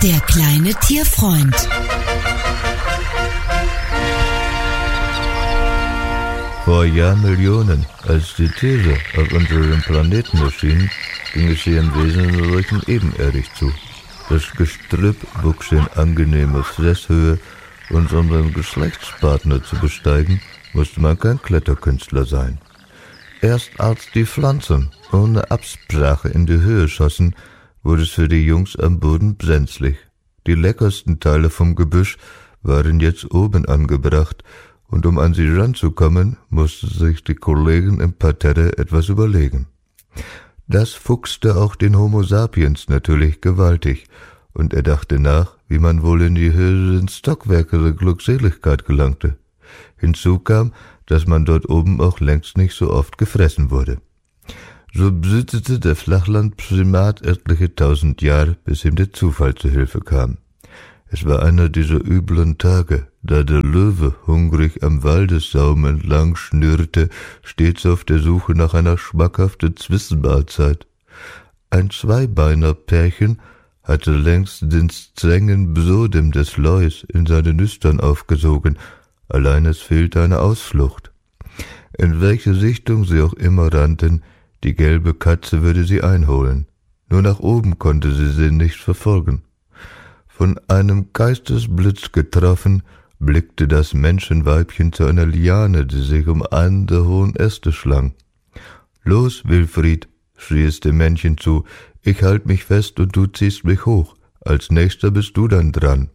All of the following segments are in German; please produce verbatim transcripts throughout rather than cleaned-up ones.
Der kleine Tierfreund. Vor Jahrmillionen, als die Tiere auf unserem Planeten erschienen, ging es hier im Wesentlichen ebenerdig zu. Das Gestrüpp wuchs in angenehmer Fresshöhe und um den Geschlechtspartner zu besteigen, musste man kein Kletterkünstler sein. Erst als die Pflanzen ohne Absprache in die Höhe schossen, wurde es für die Jungs am Boden brenzlig. Die leckersten Teile vom Gebüsch waren jetzt oben angebracht, und um an sie ranzukommen, mussten sich die Kollegen im Parterre etwas überlegen. Das fuchste auch den Homo sapiens natürlich gewaltig, und er dachte nach, wie man wohl in die höheren Stockwerke der Glückseligkeit gelangte. Hinzu kam, dass man dort oben auch längst nicht so oft gefressen wurde. So besitzte der Flachlandprimat etliche tausend Jahre, bis ihm der Zufall zu Hilfe kam. Es war einer dieser üblen Tage, da der Löwe hungrig am Waldessaum entlang schnürrte, stets auf der Suche nach einer schmackhaften Zwischenmahlzeit. Ein Zweibeiner-Pärchen hatte längst den strengen Bsodem des Leus in seine Nüstern aufgesogen, allein es fehlte eine Ausflucht. In welche Richtung sie auch immer rannten, die gelbe Katze würde sie einholen. Nur nach oben konnte sie sie nicht verfolgen. Von einem Geistesblitz getroffen, blickte das Menschenweibchen zu einer Liane, die sich um einen der hohen Äste schlang. »Los, Wilfried«, schrie es dem Männchen zu, »ich halt mich fest und du ziehst mich hoch. Als nächster bist du dann dran.«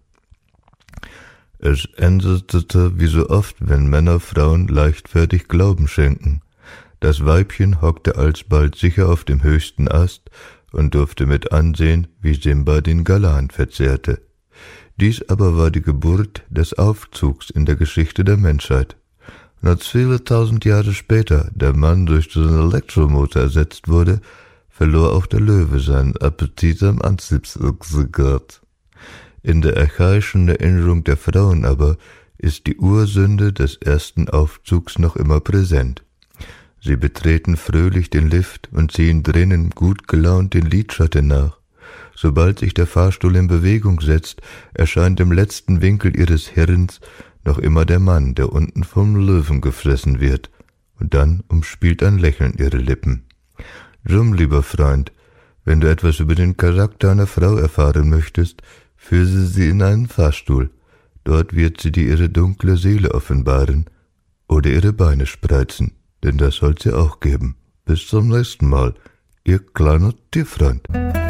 Es endete wie so oft, wenn Männer Frauen leichtfertig Glauben schenken. Das Weibchen hockte alsbald sicher auf dem höchsten Ast und durfte mit ansehen, wie Simba den Galan verzehrte. Dies aber war die Geburt des Aufzugs in der Geschichte der Menschheit. Und als viele tausend Jahre später der Mann durch den Elektromotor ersetzt wurde, verlor auch der Löwe seinen Appetit am Antriebsaggregat. In der archaischen Erinnerung der Frauen aber ist die Ursünde des ersten Aufzugs noch immer präsent. Sie betreten fröhlich den Lift und ziehen drinnen gut gelaunt den Lidschatten nach. Sobald sich der Fahrstuhl in Bewegung setzt, erscheint im letzten Winkel ihres Hirns noch immer der Mann, der unten vom Löwen gefressen wird, und dann umspielt ein Lächeln ihre Lippen. Drum, lieber Freund, wenn du etwas über den Charakter einer Frau erfahren möchtest, führe sie in einen Fahrstuhl. Dort wird sie dir ihre dunkle Seele offenbaren oder ihre Beine spreizen, denn das soll sie auch geben. Bis zum nächsten Mal, ihr kleiner Tierfreund.